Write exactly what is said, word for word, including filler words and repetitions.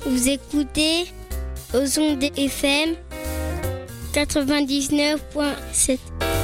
Vous écoutez aux ondes F M quatre-vingt-dix-neuf point sept.